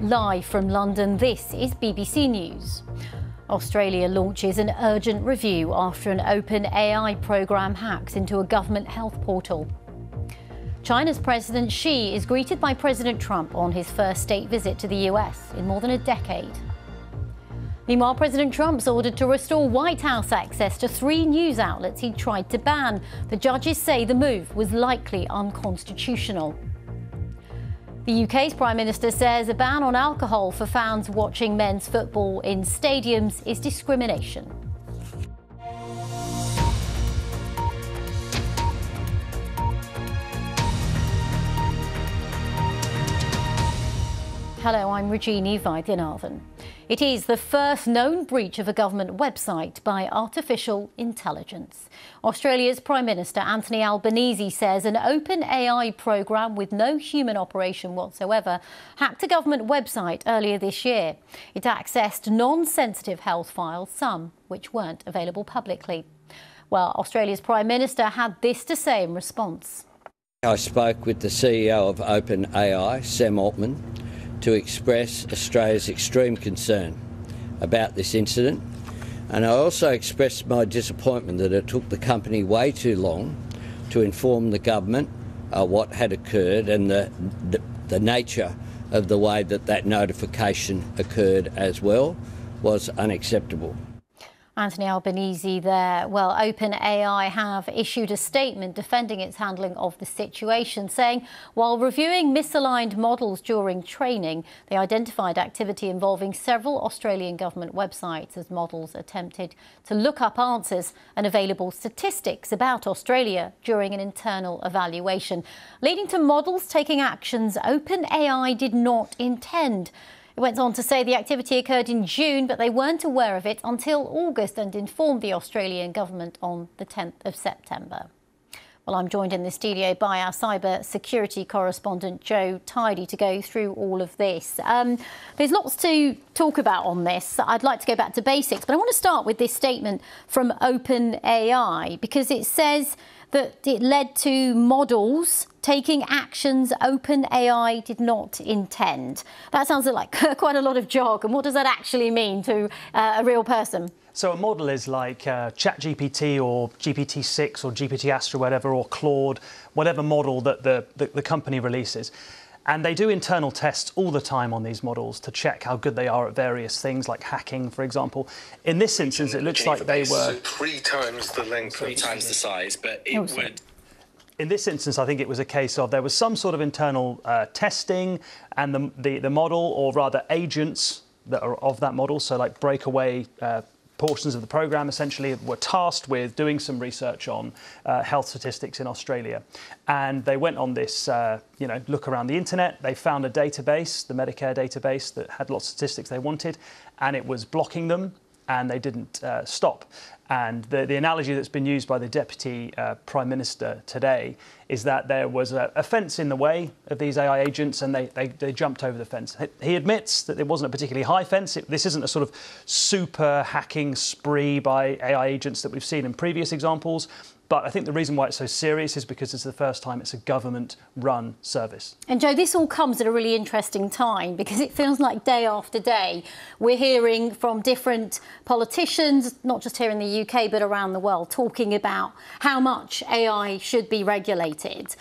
Live from London, this is BBC News. Australia launches an urgent review after an OpenAI program hacks into a government health portal. China's President Xi is greeted by President Trump on his first state visit to the US in more than a decade. Meanwhile, President Trump's ordered to restore White House access to 3 news outlets he tried to ban. The judges say the move was likely unconstitutional. The UK's Prime Minister says a ban on alcohol for fans watching men's football in stadiums is discrimination. Hello, I'm Regina Vaidyanathan. It is the first known breach of a government website by artificial intelligence. Australia's Prime Minister Anthony Albanese says an OpenAI program with no human operation whatsoever hacked a government website earlier this year. It accessed non-sensitive health files, some which weren't available publicly. Well, Australia's Prime Minister had this to say in response. I spoke with the CEO of OpenAI, Sam Altman, to express Australia's extreme concern about this incident, and I also expressed my disappointment that it took the company way too long to inform the government what had occurred, and the nature of the way that notification occurred as well was unacceptable. Anthony Albanese there. Well, OpenAI have issued a statement defending its handling of the situation, saying while reviewing misaligned models during training, they identified activity involving several Australian government websites as models attempted to look up answers and available statistics about Australia during an internal evaluation, leading to models taking actions OpenAI did not intend. It went on to say the activity occurred in June, but they weren't aware of it until August and informed the Australian government on the 10th of September. Well, I'm joined in the studio by our cyber security correspondent, Joe Tidy, to go through all of this. There's lots to talk about on this. I'd like to go back to basics, but I want to start with this statement from OpenAI because it says that it led to models taking actions OpenAI did not intend. That sounds like quite a lot of jargon. What does that actually mean to a real person? So a model is like ChatGPT or GPT-6 or GPT Astra, whatever, or Claude, whatever model that the company releases. And they do internal tests all the time on these models to check how good they are at various things, like hacking, for example. In this instance, it looks like they were 3 times the length, 3 times the size, but it would. In this instance, I think it was a case of there was some sort of internal testing, and the model, or rather agents that are of that model, so like breakaway portions of the program, essentially were tasked with doing some research on health statistics in Australia. And they went on this, look around the internet. They found a database, the Medicare database, that had lots of statistics they wanted, and it was blocking them, and they didn't stop. And the analogy that's been used by the Deputy Prime Minister today is that there was a fence in the way of these AI agents, and they jumped over the fence. He admits that it wasn't a particularly high fence. This isn't a sort of super hacking spree by AI agents that we've seen in previous examples. But I think the reason why it's so serious is because it's the first time it's a government-run service. And Joe, this all comes at a really interesting time because it feels like day after day we're hearing from different politicians, not just here in the UK, but around the world, talking about how much AI should be regulated.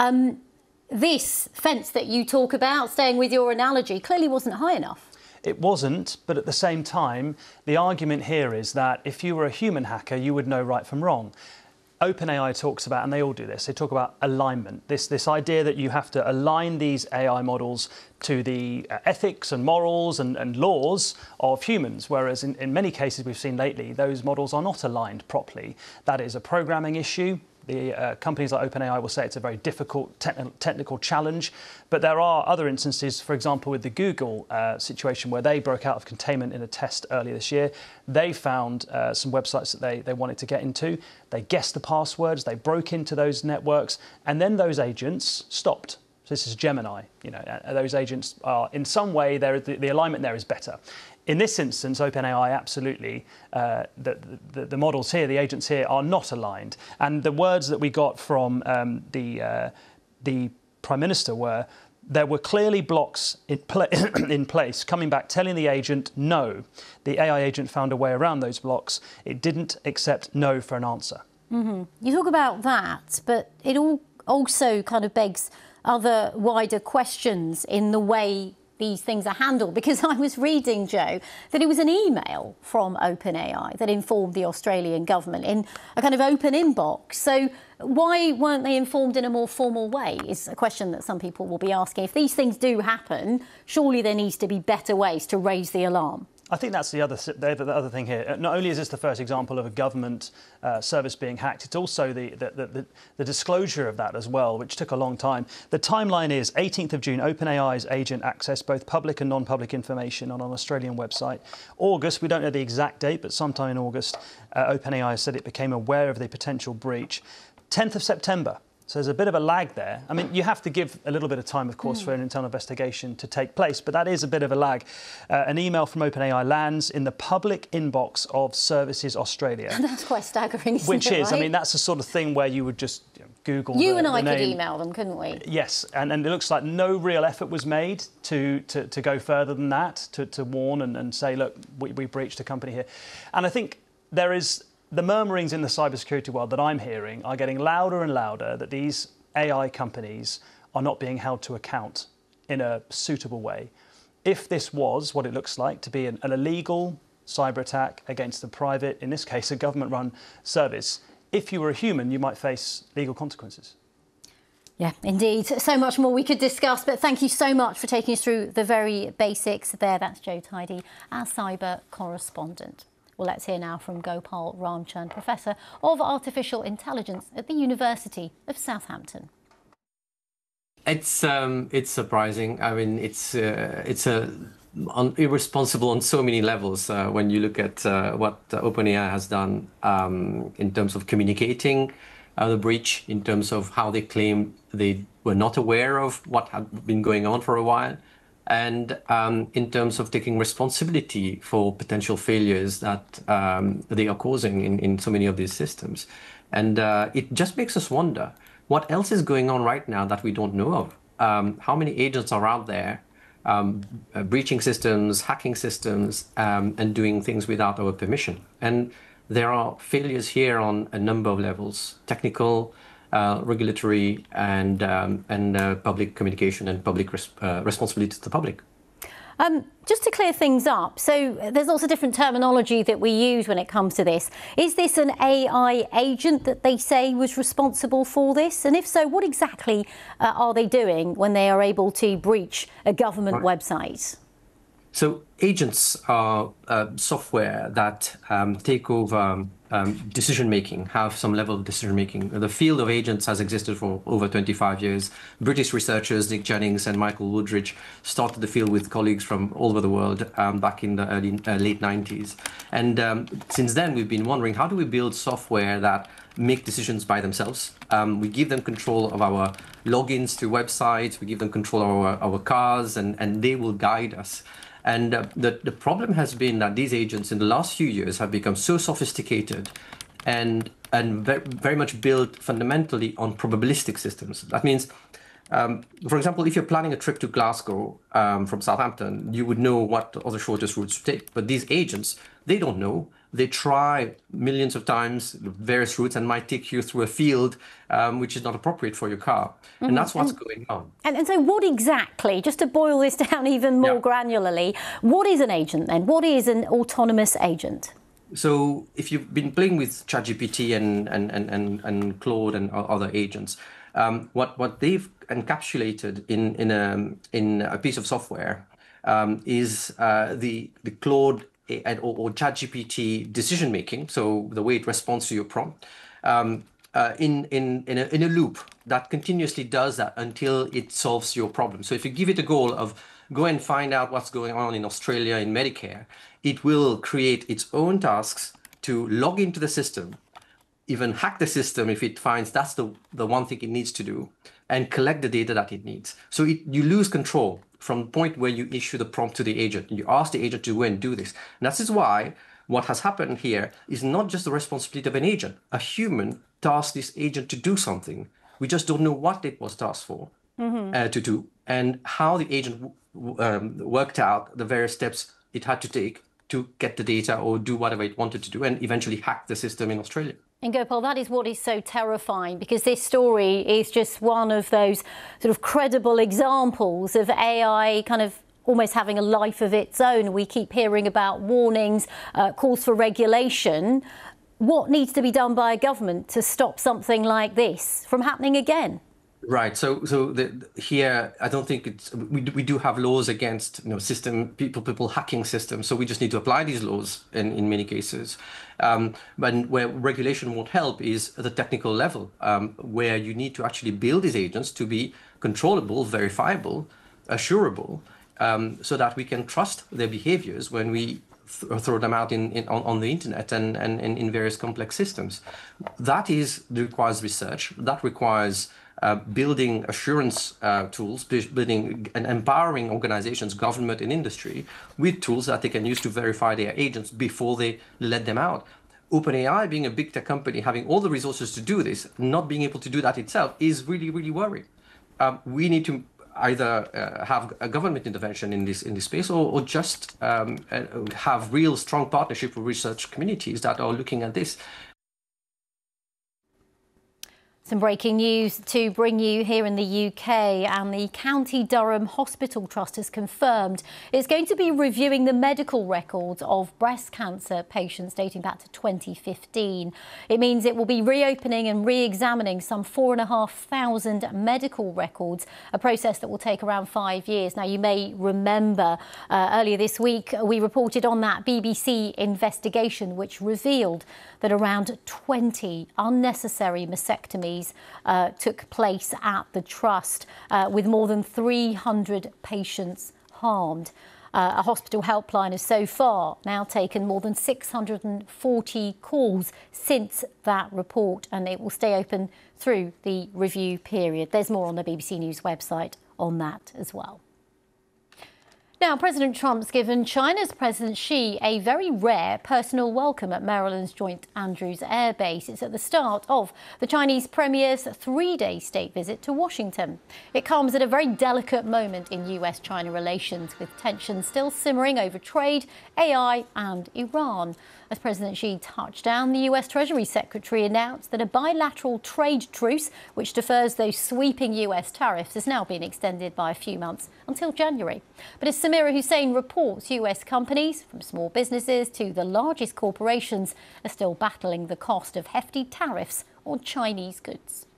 This fence that you talk about, staying with your analogy, clearly wasn't high enough. It wasn't, but at the same time, the argument here is that if you were a human hacker, you would know right from wrong. OpenAI talks about, and they all do this, they talk about alignment, this idea that you have to align these AI models to the ethics and morals and laws of humans, whereas in many cases we've seen lately, those models are not aligned properly. That is a programming issue. The companies like OpenAI will say it's a very difficult technical challenge, but there are other instances, for example, with the Google situation where they broke out of containment in a test earlier this year. They found some websites that they wanted to get into. They guessed the passwords, they broke into those networks, and then those agents stopped. So this is Gemini. Those agents are, in some way, the alignment there is better. In this instance, OpenAI absolutely, the models here, the agents here, are not aligned. And the words that we got from the Prime Minister were, There were clearly blocks in place, coming back, telling the agent no. The AI agent found a way around those blocks. It didn't accept no for an answer. Mm-hmm. You talk about that, but it all also kind of begs other wider questions in the way these things are handled, because I was reading, Joe, that it was an email from OpenAI that informed the Australian government in a kind of open inbox. So why weren't they informed in a more formal way is a question that some people will be asking. If these things do happen, surely there needs to be better ways to raise the alarm. I think that's the other thing here. Not only is this the first example of a government service being hacked, it's also the disclosure of that as well, which took a long time. The timeline is 18th of June, OpenAI's agent accessed both public and non-public information on an Australian website. August, we don't know the exact date, but sometime in August, OpenAI said it became aware of the potential breach. 10th of September. So there's a bit of a lag there. I mean, you have to give a little bit of time, of course, for an internal investigation to take place, but that is a bit of a lag. An email from OpenAI lands in the public inbox of Services Australia. That's quite staggering, isn't Which it, is, right? I mean, that's the sort of thing where you would just Google You and I the could name. email them, couldn't we? Yes, and it looks like no real effort was made to go further than that, to warn and say, look, we breached a company here. And I think there is... The murmurings in the cybersecurity world that I'm hearing are getting louder and louder that these AI companies are not being held to account in a suitable way. If this was what it looks like to be an illegal cyber attack against a private, in this case, a government-run service, if you were a human, you might face legal consequences. Yeah, indeed. So much more we could discuss, but thank you so much for taking us through the very basics there. That's Joe Tidy, our cyber correspondent. Well, let's hear now from Gopal Ramchand, Professor of Artificial Intelligence at the University of Southampton. It's surprising. I mean, it's irresponsible on so many levels when you look at what OpenAI has done in terms of communicating the breach, in terms of how they claim they were not aware of what had been going on for a while, and in terms of taking responsibility for potential failures that they are causing in so many of these systems. And it just makes us wonder, what else is going on right now that we don't know of? How many agents are out there breaching systems, hacking systems, and doing things without our permission? And there are failures here on a number of levels: technical, regulatory, and public communication and public responsibility to the public. Just to clear things up, so there's lots of different terminology that we use when it comes to this. Is this an AI agent that they say was responsible for this? And if so, what exactly are they doing when they are able to breach a government website? So agents are software that take over decision-making, have some level of decision-making. The field of agents has existed for over 25 years. British researchers Nick Jennings and Michael Woodridge started the field with colleagues from all over the world back in the late 90s. And since then, we've been wondering, how do we build software that make decisions by themselves? We give them control of our logins to websites, we give them control of our cars, and they will guide us. And the problem has been that these agents in the last few years have become so sophisticated and very much built fundamentally on probabilistic systems. That means, for example, if you're planning a trip to Glasgow from Southampton, you would know what are the shortest routes to take. But these agents, they don't know. They try millions of times various routes and might take you through a field which is not appropriate for your car. And that's what's going on. And so what exactly, just to boil this down even more granularly, what is an agent then? What is an autonomous agent? So if you've been playing with ChatGPT and Claude and other agents, what they've encapsulated in a piece of software is the Claude or ChatGPT decision making. So the way it responds to your prompt in a loop that continuously does that until it solves your problem. So if you give it a goal of go and find out what's going on in Australia in Medicare, it will create its own tasks to log into the system, even hack the system if it finds that's the one thing it needs to do, and collect the data that it needs. So you lose control from the point where you issue the prompt to the agent. You ask the agent to go and do this. And that is why what has happened here is not just the responsibility of an agent. A human tasked this agent to do something. We just don't know what it was tasked for to do. and how the agent worked out the various steps it had to take to get the data or do whatever it wanted to do and eventually hack the system in Australia. And Gopal, that is what is so terrifying, because this story is just one of those sort of credible examples of AI kind of almost having a life of its own. We keep hearing about warnings, calls for regulation. What needs to be done by a government to stop something like this from happening again? Right. So here, I don't think it's we do have laws against people hacking systems. So we just need to apply these laws in many cases. But where regulation won't help is at the technical level, where you need to actually build these agents to be controllable, verifiable, assurable, so that we can trust their behaviors when we throw them out on the internet and in various complex systems. That requires research. That requires building assurance tools, building and empowering organizations, government and industry, with tools that they can use to verify their agents before they let them out. OpenAI, being a big tech company, having all the resources to do this, not being able to do that itself is really, really worrying. We need to either have a government intervention in this space, or just have real strong partnership with research communities that are looking at this. Some breaking news to bring you here in the UK, and the County Durham Hospital Trust has confirmed it's going to be reviewing the medical records of breast cancer patients dating back to 2015. It means it will be reopening and re-examining some 4,500 medical records, a process that will take around 5 years. Now, you may remember earlier this week we reported on that BBC investigation which revealed that around 20 unnecessary mastectomies took place at the trust, with more than 300 patients harmed. A hospital helpline has so far now taken more than 640 calls since that report, and it will stay open through the review period. There's more on the BBC News website on that as well. Now, President Trump's given China's President Xi a very rare personal welcome at Maryland's Joint Andrews Air Base. It's at the start of the Chinese Premier's 3-day state visit to Washington. It comes at a very delicate moment in US-China relations, with tensions still simmering over trade, AI and Iran. As President Xi touched down, the US Treasury Secretary announced that a bilateral trade truce, which defers those sweeping US tariffs, has now been extended by a few months until January. But as Samira Hussein reports, US companies, from small businesses to the largest corporations, are still battling the cost of hefty tariffs on Chinese goods.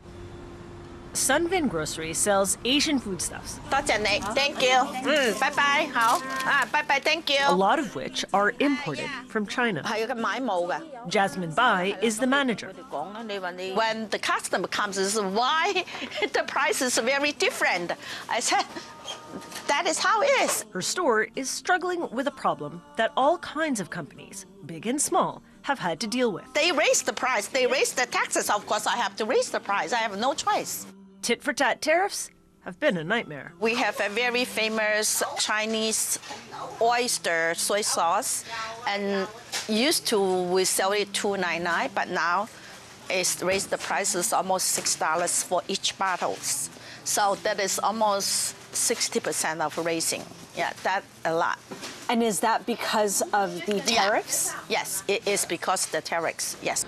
Sunvin Grocery sells Asian foodstuffs. Thank you. Bye-bye. Bye-bye. Thank you. A lot of which are imported from China. Jasmine Bai is the manager. When the customer comes, is why the price is very different. I said, that is how it is. Her store is struggling with a problem that all kinds of companies, big and small, have had to deal with. They raise the price. They raise the taxes. Of course, I have to raise the price. I have no choice. Tit-for-tat tariffs have been a nightmare. We have a very famous Chinese oyster soy sauce, and used to we sell it $2.99, but now it's raised the prices almost $6 for each bottles. So that is almost 60% of raising. Yeah, that's a lot. And is that because of the tariffs? Yeah. Yes, it is because of the tariffs, yes.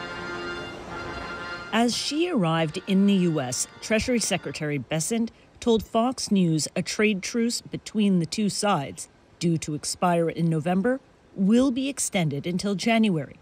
As she arrived in the U.S., Treasury Secretary Bessent told Fox News a trade truce between the two sides, due to expire in November, will be extended until January.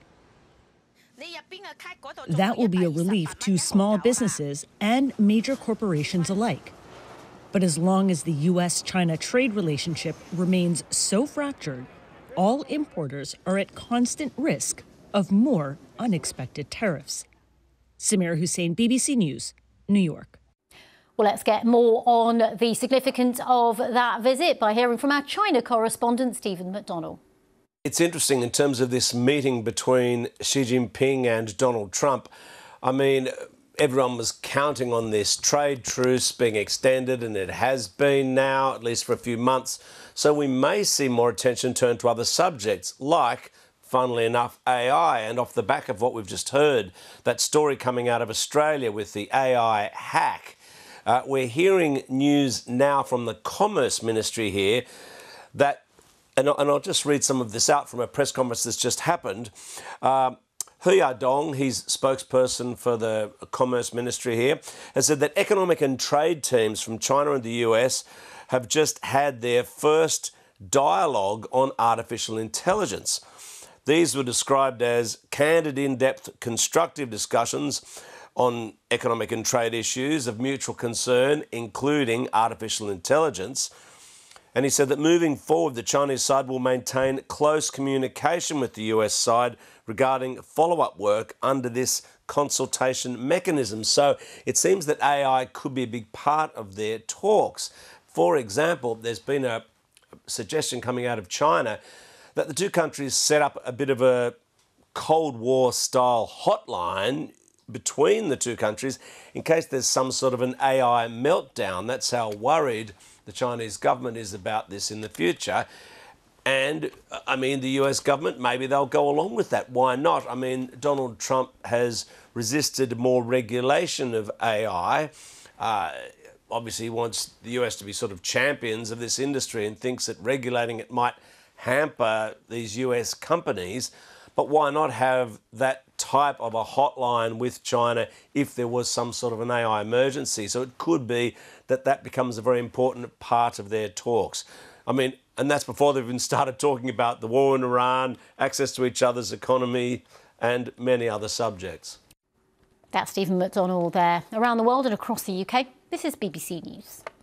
That will be a relief to small businesses and major corporations alike. But as long as the U.S.-China trade relationship remains so fractured, all importers are at constant risk of more unexpected tariffs. Samira Hussein, BBC News, New York. Well, let's get more on the significance of that visit by hearing from our China correspondent, Stephen McDonnell. It's interesting in terms of this meeting between Xi Jinping and Donald Trump. I mean, everyone was counting on this trade truce being extended, and it has been now, at least for a few months. So we may see more attention turned to other subjects, like, funnily enough, AI. And off the back of what we've just heard, that story coming out of Australia with the AI hack, We're hearing news now from the Commerce Ministry here that, and I'll just read some of this out from a press conference that's just happened. Hu Yadong, he's spokesperson for the Commerce Ministry here, has said that economic and trade teams from China and the US have just had their first dialogue on artificial intelligence. These were described as candid, in-depth, constructive discussions on economic and trade issues of mutual concern, including artificial intelligence. And he said that moving forward, the Chinese side will maintain close communication with the US side regarding follow-up work under this consultation mechanism. So it seems that AI could be a big part of their talks. For example, there's been a suggestion coming out of China that the two countries set up a bit of a Cold War style hotline between the two countries in case there's some sort of an AI meltdown. That's how worried the Chinese government is about this in the future. And, I mean, the US government, maybe they'll go along with that. Why not? I mean, Donald Trump has resisted more regulation of AI. Obviously, he wants the US to be sort of champions of this industry and thinks that regulating it might hamper these US companies. But why not have that type of a hotline with China if there was some sort of an AI emergency? So it could be that that becomes a very important part of their talks. I mean, and that's before they've even started talking about the war in Iran, access to each other's economy, and many other subjects. That's Stephen McDonnell there. Around the world and across the UK, this is BBC News.